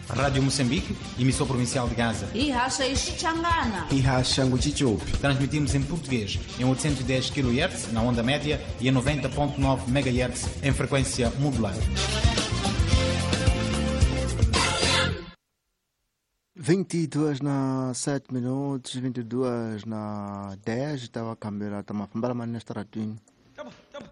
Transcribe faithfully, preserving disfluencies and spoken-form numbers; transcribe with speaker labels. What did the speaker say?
Speaker 1: Rádio Moçambique, emissão provincial de Gaza.
Speaker 2: E racha Ixixangana.
Speaker 3: E racha Nguchichupi.
Speaker 1: Transmitimos em português, em oitocentos e dez quilohertz, na onda média, e em noventa ponto nove megahertz, em frequência modulada.
Speaker 3: vinte e duas na sete minutos, vinte e duas na dez, estava a cambiar, estava a falar nesta rádio.